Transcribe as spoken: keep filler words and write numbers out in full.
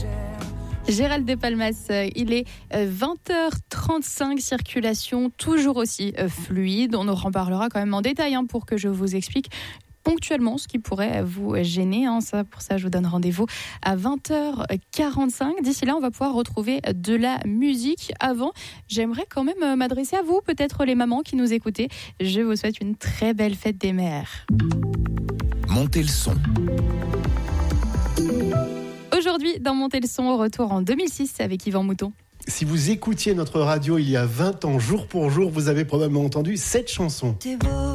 Gérald de Palmas, il est vingt heures trente-cinq, circulation toujours aussi fluide. On en reparlera quand même en détail hein, pour que je vous explique ponctuellement ce qui pourrait vous gêner. Hein. Ça, pour ça, je vous donne rendez-vous à vingt heures quarante-cinq. D'ici là, on va pouvoir retrouver de la musique. Avant, j'aimerais quand même m'adresser à vous, peut-être les mamans qui nous écoutez. Je vous souhaite une très belle fête des mères. Montez le son. Aujourd'hui, dans Montez le son, au retour en deux mille six avec Yvan Mouton. Si vous écoutiez notre radio il y a vingt ans, jour pour jour, vous avez probablement entendu cette chanson.